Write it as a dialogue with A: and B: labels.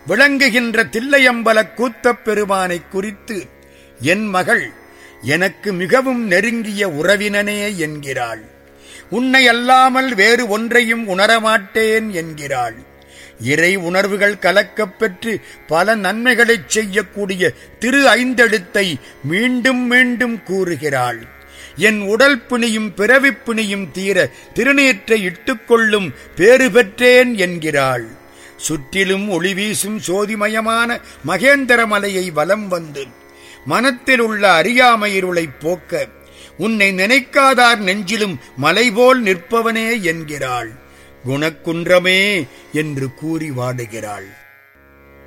A: விளங்குகின்ற தில்லையம்பலக் கூத்தப் பெருமானை குறித்து என் மகள் எனக்கு மிகவும் நெருங்கிய உறவினனே என்கிறாள். உன்னை அல்லாமல் வேறு ஒன்றையும் உணரமாட்டேன் என்கிறாள். இறை உணர்வுகள் கலக்கப் பெற்று பல நன்மைகளைச் செய்யக்கூடிய திரு ஐந்தெழுத்தை மீண்டும் மீண்டும் கூறுகிறாள். என் உடல் பிணியும் பிறவிப் பிணியும் தீர திருநீற்றை இட்டுக்கொள்ளும் பேறு பெற்றேன் என்கிறாள். சுற்றிலும் ஒளிவீசும் சோதிமயமான மகேந்திர மலையை வலம் வந்து மனத்தில் உள்ள அறியாமை இருளைப் போக்க உன்னை நினைக்காதார் நெஞ்சிலும் மலைபோல் நிற்பவனே என்கிறாள். குணக்குன்றமே என்று கூறி வாடுகிறாள்.